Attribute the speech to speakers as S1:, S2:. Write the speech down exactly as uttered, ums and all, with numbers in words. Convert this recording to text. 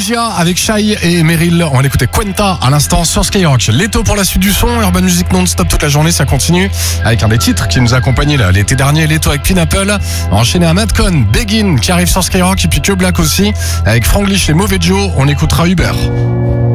S1: Sia avec Shai et Meryl. On va l'écouter Quenta à l'instant sur Skyrock. Leto pour la suite du son. Urban Music non-stop toute la journée, ça continue avec un des titres qui nous a accompagnés là, l'été dernier. Leto avec Pineapple. Enchaîné à Madcon, Begin qui arrive sur Skyrock. Et puis que Black aussi avec Franglish et Mauvais Joe. On écoutera Uber.